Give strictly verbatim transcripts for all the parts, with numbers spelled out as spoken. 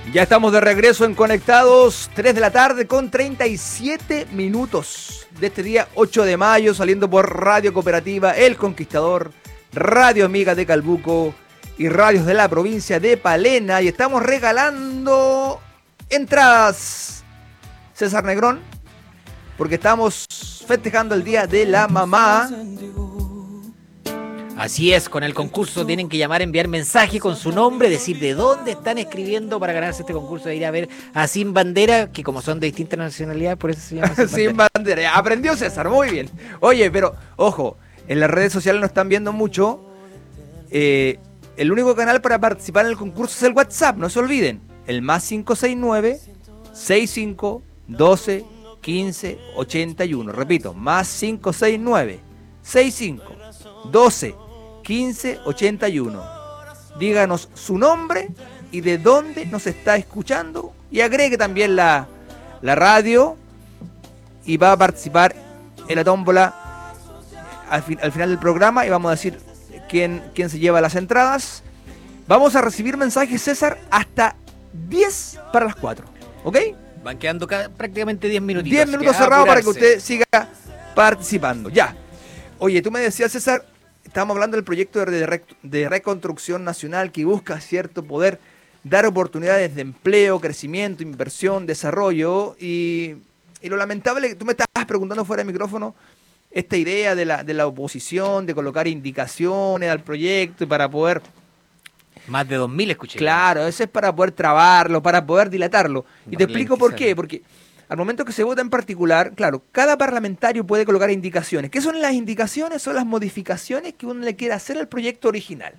Ya estamos de regreso en Conectados, tres de la tarde con treinta y siete minutos de este día ocho de mayo, saliendo por Radio Cooperativa El Conquistador, Radio Amiga de Calbuco y radios de la provincia de Palena. Y estamos regalando entradas, César Negrón, porque estamos festejando el Día de la Mamá. Así es, con el concurso tienen que llamar, enviar mensaje con su nombre, decir de dónde están escribiendo para ganarse este concurso, de ir a ver a Sin Bandera, que como son de distintas nacionalidades, por eso se llama Sin Bandera. Sin Bandera, aprendió César, muy bien. Oye, pero ojo, en las redes sociales nos están viendo mucho. Eh, el único canal para participar en el concurso es el WhatsApp, no se olviden. El más cinco seis nueve, sesenta y cinco, doce, quince, ochenta y uno. Repito, más cinco seis nueve, sesenta y cinco, doce, quince, ochenta y uno. Díganos su nombre y de dónde nos está escuchando y agregue también la, la radio y va a participar en la tómbola al, fin, al final del programa y vamos a decir quién, quién se lleva las entradas. Vamos a recibir mensajes, César, hasta diez para las cuatro, ¿ok? Van quedando cada, prácticamente diez minutitos. diez minutos cerrados para que usted siga participando. Ya. Oye, tú me decías, César, estábamos hablando del proyecto de, de, de reconstrucción nacional que busca, cierto, poder dar oportunidades de empleo, crecimiento, inversión, desarrollo. Y, y lo lamentable, tú me estabas preguntando fuera de micrófono, esta idea de la, de la oposición, de colocar indicaciones al proyecto y para poder... Más de dos mil escuché. Claro, eso es para poder trabarlo, para poder dilatarlo. Y te explico por qué, porque... Al momento que se vota en particular, claro, cada parlamentario puede colocar indicaciones. ¿Qué son las indicaciones? Son las modificaciones que uno le quiere hacer al proyecto original.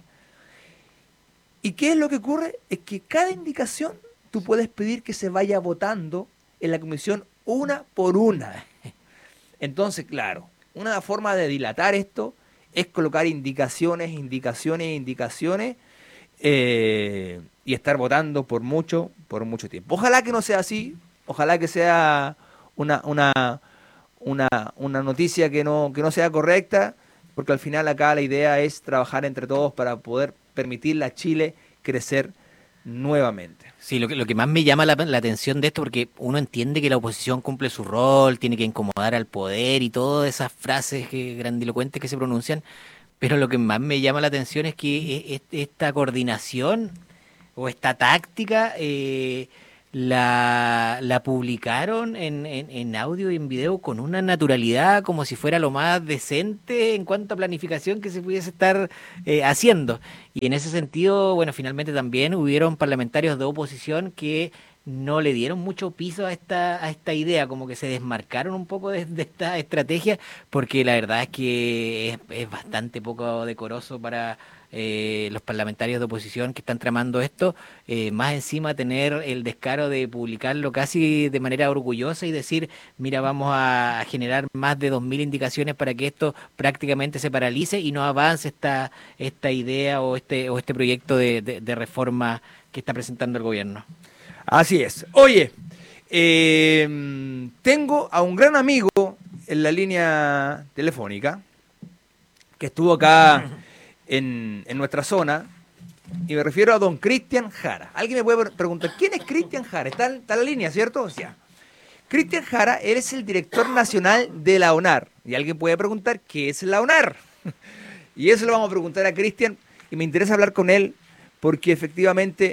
¿Y qué es lo que ocurre? Es que cada indicación tú puedes pedir que se vaya votando en la comisión una por una. Entonces, claro, una forma de dilatar esto es colocar indicaciones, indicaciones, indicaciones eh, y estar votando por mucho, por mucho tiempo. Ojalá que no sea así. Ojalá que sea una, una, una, una noticia que no, que no sea correcta, porque al final acá la idea es trabajar entre todos para poder permitirle a Chile crecer nuevamente. Sí, lo que, lo que más me llama la, la atención de esto, porque uno entiende que la oposición cumple su rol, tiene que incomodar al poder y todas esas frases que, grandilocuentes que se pronuncian, pero lo que más me llama la atención es que es, es, esta coordinación o esta táctica... Eh, La, la publicaron en, en, en audio y en video con una naturalidad como si fuera lo más decente en cuanto a planificación que se pudiese estar eh, haciendo. Y en ese sentido, bueno, finalmente también hubieron parlamentarios de oposición que no le dieron mucho piso a esta, a esta idea, como que se desmarcaron un poco de, de esta estrategia, porque la verdad es que es, es bastante poco decoroso para... Eh, los parlamentarios de oposición que están tramando esto, eh, más encima tener el descaro de publicarlo casi de manera orgullosa y decir, mira, vamos a generar más de dos mil indicaciones para que esto prácticamente se paralice y no avance esta, esta idea o este, o este proyecto de, de, de reforma que está presentando el gobierno. Así es. Oye, eh, tengo a un gran amigo en la línea telefónica que estuvo acá En, en nuestra zona, y me refiero a don Cristian Jara. Alguien me puede preguntar, ¿quién es Cristian Jara? Está, está en la línea, ¿cierto? O sea, Cristian Jara, él es el director nacional de la ONAR. Y alguien puede preguntar, ¿qué es la ONAR? Y eso lo vamos a preguntar a Cristian, y me interesa hablar con él, porque efectivamente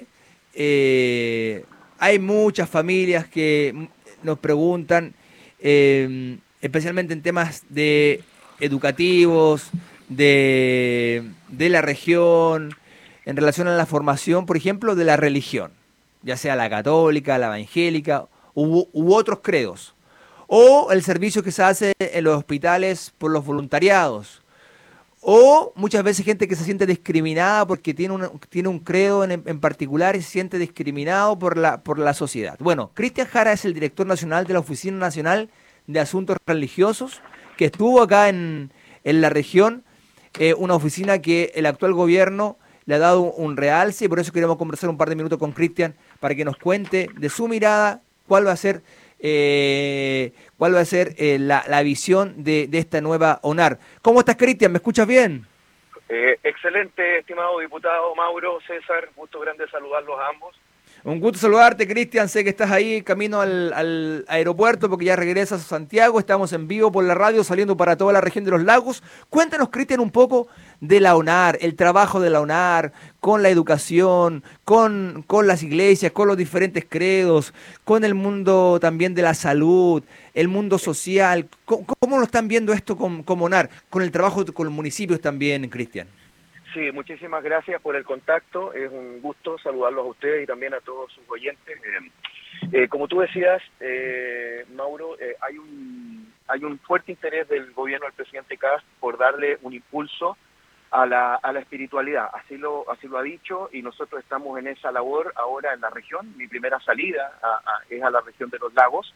eh, hay muchas familias que nos preguntan, eh, especialmente en temas de educativos, De, de la región, en relación a la formación, por ejemplo, de la religión, ya sea la católica, la evangélica u, u otros credos, o el servicio que se hace en los hospitales por los voluntariados, o muchas veces gente que se siente discriminada porque tiene un, tiene un credo en, en particular y se siente discriminado por la, por la sociedad. Bueno, Cristian Jara es el director nacional de la Oficina Nacional de Asuntos Religiosos, que estuvo acá en, en la región. Eh, una oficina que el actual gobierno le ha dado un, un realce, y por eso queremos conversar un par de minutos con Cristian para que nos cuente de su mirada cuál va a ser eh, cuál va a ser eh, la, la visión de, de esta nueva ONAR. ¿Cómo estás, Cristian? ¿Me escuchas bien? Eh, excelente, estimado diputado Mauro, César, gusto grande saludarlos a ambos. Un gusto saludarte, Cristian. Sé que estás ahí camino al, al aeropuerto porque ya regresas a Santiago. Estamos en vivo por la radio saliendo para toda la región de los lagos. Cuéntanos, Cristian, un poco de la UNAR, el trabajo de la UNAR con la educación, con, con las iglesias, con los diferentes credos, con el mundo también de la salud, el mundo social. ¿Cómo, cómo lo están viendo esto con, con UNAR? Con el trabajo con los municipios también, Cristian. Sí, muchísimas gracias por el contacto. Es un gusto saludarlos a ustedes y también a todos sus oyentes. Eh, eh, como tú decías, eh, Mauro, eh, hay un hay un fuerte interés del gobierno del presidente Kast por darle un impulso a la, a la espiritualidad. Así lo así lo ha dicho y nosotros estamos en esa labor ahora en la región. Mi primera salida a, a, es a la región de los lagos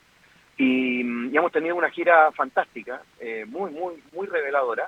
y, y hemos tenido una gira fantástica, eh, muy, muy, muy reveladora.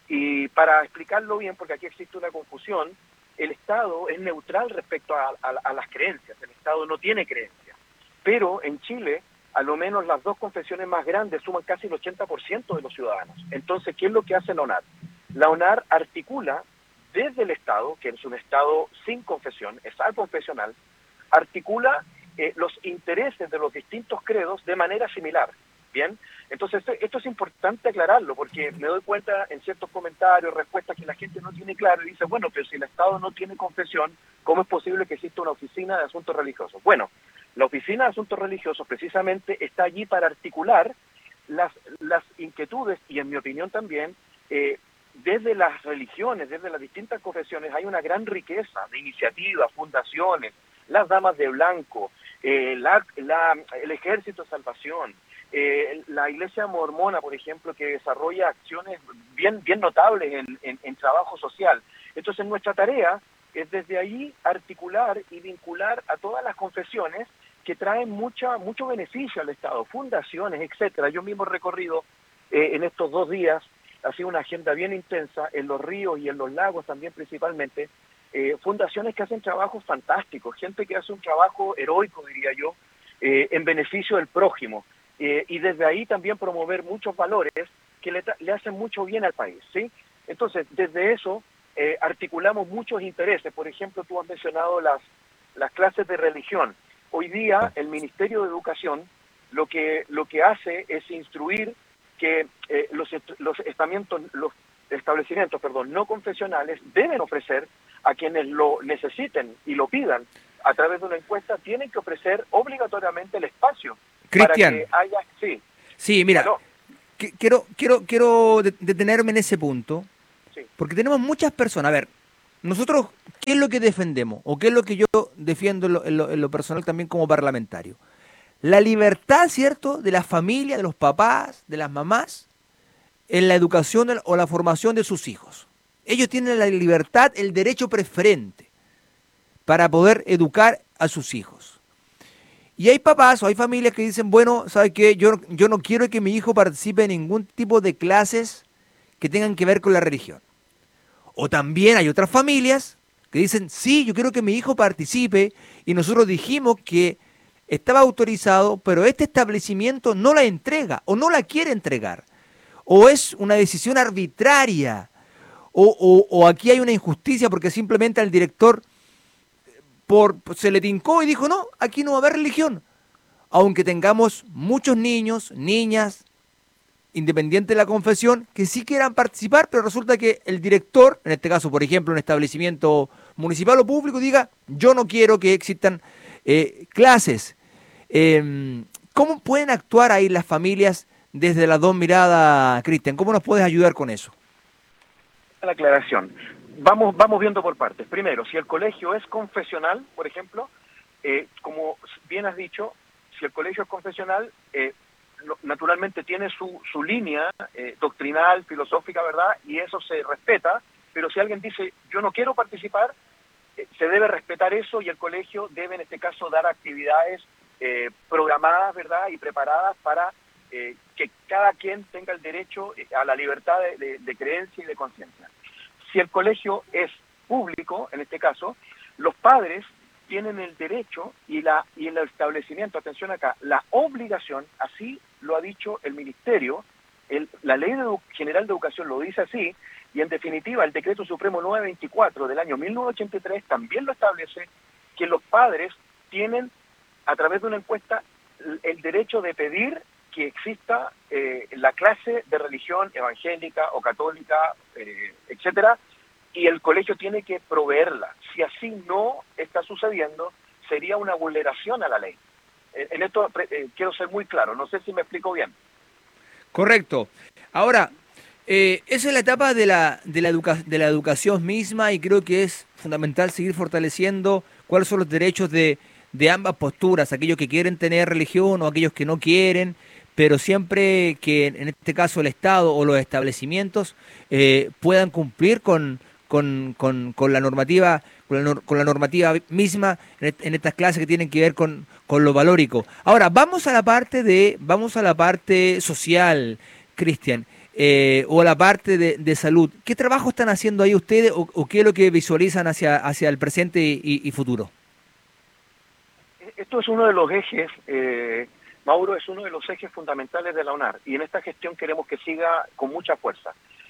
Y para explicarlo bien, porque aquí existe una confusión, el Estado es neutral respecto a, a, a las creencias, el Estado no tiene creencias, pero en Chile, a lo menos las dos confesiones más grandes suman casi el ochenta por ciento de los ciudadanos. Entonces, ¿qué es lo que hace la UNAR? La UNAR articula desde el Estado, que es un Estado sin confesión, es aconfesional, articula eh, los intereses de los distintos credos de manera similar. Bien, entonces esto, esto es importante aclararlo porque me doy cuenta en ciertos comentarios, respuestas que la gente no tiene claro y dice, bueno, pero si el Estado no tiene confesión, ¿cómo es posible que exista una oficina de asuntos religiosos? Bueno, la oficina de asuntos religiosos precisamente está allí para articular las, las inquietudes y en mi opinión también, eh, desde las religiones, desde las distintas confesiones hay una gran riqueza de iniciativas, fundaciones, las damas de blanco, eh, la, la, el Ejército de Salvación, Eh, la Iglesia Mormona, por ejemplo, que desarrolla acciones bien bien notables en, en, en trabajo social. Entonces, nuestra tarea es desde ahí articular y vincular a todas las confesiones que traen mucha mucho beneficio al Estado, fundaciones, etcétera. Yo mismo he recorrido eh, en estos dos días, ha sido una agenda bien intensa, en los ríos y en los lagos también principalmente, eh, fundaciones que hacen trabajos fantásticos, gente que hace un trabajo heroico, diría yo, eh, en beneficio del prójimo. Eh, y desde ahí también promover muchos valores que le, le hacen mucho bien al país, ¿sí? Entonces, desde eso eh, articulamos muchos intereses. Por ejemplo, tú has mencionado las, las clases de religión. Hoy día el Ministerio de Educación lo que, lo que hace es instruir que eh, los, los, estamentos, los establecimientos perdón, no confesionales deben ofrecer a quienes lo necesiten y lo pidan a través de una encuesta, tienen que ofrecer obligatoriamente el espacio. Cristian, haya... sí. sí, mira, qu quiero, quiero, quiero detenerme en ese punto, sí. Porque tenemos muchas personas. A ver, nosotros, ¿qué es lo que defendemos? ¿O qué es lo que yo defiendo en lo, en lo, en lo personal también como parlamentario? La libertad, ¿cierto?, de la familia, de los papás, de las mamás, en la educación o la formación de sus hijos. Ellos tienen la libertad, el derecho preferente para poder educar a sus hijos. Y hay papás o hay familias que dicen, bueno, ¿sabes qué? Yo, yo no quiero que mi hijo participe en ningún tipo de clases que tengan que ver con la religión. O también hay otras familias que dicen, sí, yo quiero que mi hijo participe y nosotros dijimos que estaba autorizado, pero este establecimiento no la entrega o no la quiere entregar. O es una decisión arbitraria o, o, o aquí hay una injusticia porque simplemente al director Por, se le tincó y dijo, no, aquí no va a haber religión. Aunque tengamos muchos niños, niñas, independiente de la confesión, que sí quieran participar, pero resulta que el director, en este caso, por ejemplo, un establecimiento municipal o público, diga, yo no quiero que existan eh, clases. Eh, ¿Cómo pueden actuar ahí las familias desde las dos miradas, Cristian? ¿Cómo nos puedes ayudar con eso? La aclaración. Vamos, vamos viendo por partes. Primero, si el colegio es confesional, por ejemplo, eh, como bien has dicho, si el colegio es confesional, eh, lo, naturalmente tiene su, su línea eh, doctrinal, filosófica, ¿verdad? Y eso se respeta, pero si alguien dice, yo no quiero participar, eh, se debe respetar eso y el colegio debe en este caso dar actividades eh, programadas, ¿verdad? Y preparadas para eh, que cada quien tenga el derecho a la libertad de, de, de creencia y de conciencia. Si el colegio es público, en este caso, los padres tienen el derecho y la y el establecimiento, atención acá, la obligación, así lo ha dicho el Ministerio, el, la Ley de General de Educación lo dice así, y en definitiva el Decreto Supremo novecientos veinticuatro del año mil novecientos ochenta y tres también lo establece, que los padres tienen, a través de una encuesta, el derecho de pedir que exista eh, la clase de religión evangélica o católica, eh, etcétera, y el colegio tiene que proveerla. Si así no está sucediendo, sería una vulneración a la ley. En, en esto eh, quiero ser muy claro, no sé si me explico bien. Correcto. Ahora, eh, esa es la etapa de la, de, la educa de la educación misma y creo que es fundamental seguir fortaleciendo cuáles son los derechos de, de ambas posturas, aquellos que quieren tener religión o aquellos que no quieren, pero siempre que en este caso el Estado o los establecimientos eh, puedan cumplir con, con, con, con la normativa con la, con la normativa misma en, en estas clases que tienen que ver con, con lo valórico. Ahora, vamos a la parte de vamos a la parte social, Cristian, eh, o a la parte de, de salud. ¿Qué trabajo están haciendo ahí ustedes o, o qué es lo que visualizan hacia, hacia el presente y, y futuro? Esto es uno de los ejes, eh, Mauro, es uno de los ejes fundamentales de la UNAR, y en esta gestión queremos que siga con mucha fuerza.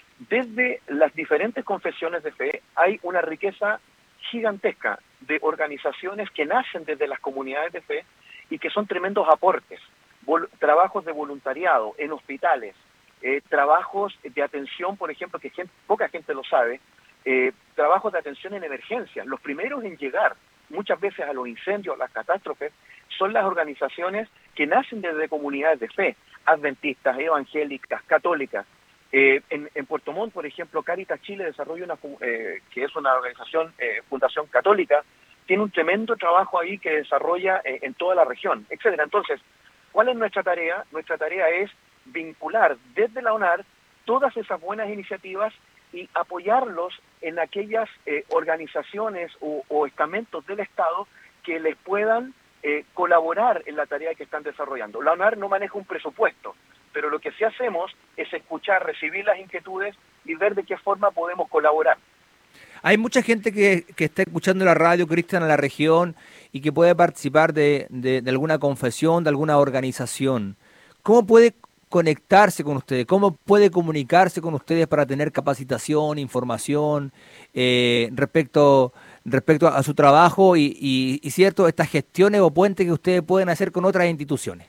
Desde las diferentes confesiones de fe hay una riqueza gigantesca de organizaciones que nacen desde las comunidades de fe y que son tremendos aportes, Vol trabajos de voluntariado en hospitales, eh, trabajos de atención, por ejemplo, que gente, poca gente lo sabe, eh, trabajos de atención en emergencias. Los primeros en llegar muchas veces a los incendios, a las catástrofes, son las organizaciones que nacen desde comunidades de fe, adventistas, evangélicas, católicas. Eh, en, en Puerto Montt, por ejemplo, Cáritas Chile desarrolla una, eh, que es una organización, eh, fundación católica, tiene un tremendo trabajo ahí que desarrolla eh, en toda la región, etcétera. Entonces, ¿cuál es nuestra tarea? Nuestra tarea es vincular desde la UNAR todas esas buenas iniciativas y apoyarlos en aquellas eh, organizaciones o, o estamentos del Estado que les puedan eh, colaborar en la tarea que están desarrollando. La UNAR no maneja un presupuesto, pero lo que sí hacemos es escuchar, recibir las inquietudes y ver de qué forma podemos colaborar. Hay mucha gente que, que está escuchando la radio, Cristian, en la región y que puede participar de, de, de alguna confesión, de alguna organización. ¿Cómo puede conectarse con ustedes? ¿Cómo puede comunicarse con ustedes para tener capacitación, información eh, respecto, respecto a su trabajo y, y, y cierto, estas gestiones o puentes que ustedes pueden hacer con otras instituciones?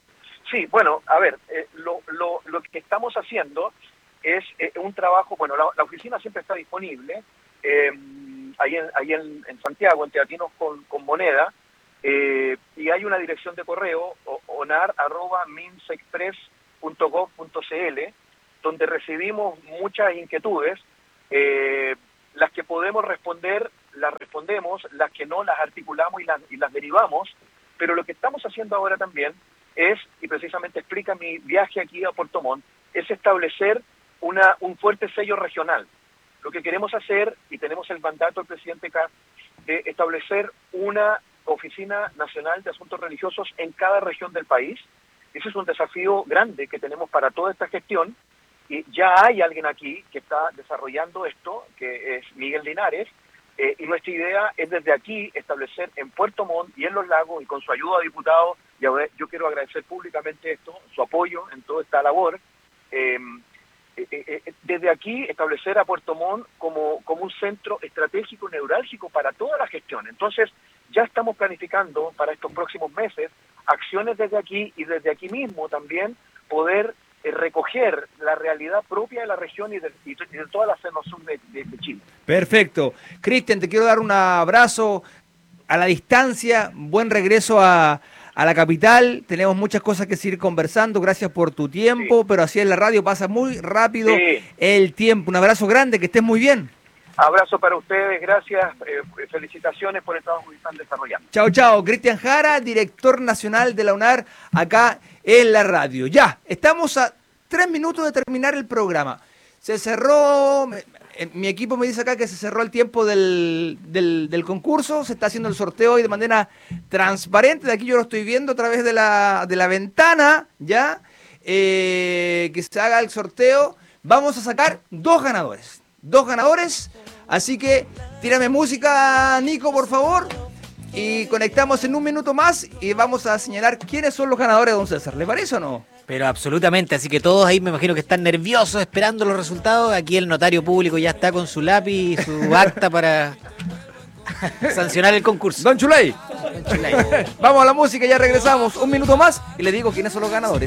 Sí, bueno, a ver, eh, lo, lo, lo que estamos haciendo es eh, un trabajo, bueno, la, la oficina siempre está disponible, eh, ahí, en, ahí en, en Santiago, en Teatinos con, con Moneda, eh, y hay una dirección de correo, onar arroba minsexpress punto gov punto cl, donde recibimos muchas inquietudes, eh, las que podemos responder, las respondemos, las que no, las articulamos y las, y las derivamos, pero lo que estamos haciendo ahora también es, y precisamente explica mi viaje aquí a Puerto Montt, es establecer una, un fuerte sello regional. Lo que queremos hacer, y tenemos el mandato del presidente K, de establecer una oficina nacional de asuntos religiosos en cada región del país. Ese es un desafío grande que tenemos para toda esta gestión, y ya hay alguien aquí que está desarrollando esto, que es Miguel Linares, eh, y nuestra idea es desde aquí establecer en Puerto Montt y en Los Lagos, y con su ayuda, diputado, y yo quiero agradecer públicamente esto, su apoyo en toda esta labor, eh, eh, eh, desde aquí establecer a Puerto Montt como, como un centro estratégico neurálgico para toda la gestión. Entonces, ya estamos planificando para estos próximos meses acciones desde aquí y desde aquí mismo también poder eh, recoger la realidad propia de la región y de, y de toda la zona sur de, de, de Chile. Perfecto. Cristian, te quiero dar un abrazo a la distancia, buen regreso a, a la capital, tenemos muchas cosas que seguir conversando, gracias por tu tiempo, sí. Pero así en la radio pasa muy rápido sí. El tiempo. Un abrazo grande, que estés muy bien. Abrazo para ustedes, gracias, eh, felicitaciones por el trabajo que están desarrollando. Chao, chao. Cristian Jara, director nacional de la UNAR, acá en la radio. Ya, estamos a tres minutos de terminar el programa. Se cerró, mi equipo me dice acá que se cerró el tiempo del, del, del concurso, se está haciendo el sorteo hoy de manera transparente, de aquí yo lo estoy viendo a través de la, de la ventana, ya, eh, que se haga el sorteo. Vamos a sacar dos ganadores. Dos ganadores, así que tírame música, Nico, por favor, y conectamos en un minuto más y vamos a señalar quiénes son los ganadores de Don César. ¿Le parece o no? Pero absolutamente, así que todos ahí me imagino que están nerviosos esperando los resultados. Aquí el notario público ya está con su lápiz y su acta para sancionar el concurso. Don Chuley. Vamos a la música, ya regresamos. Un minuto más y le digo quiénes son los ganadores.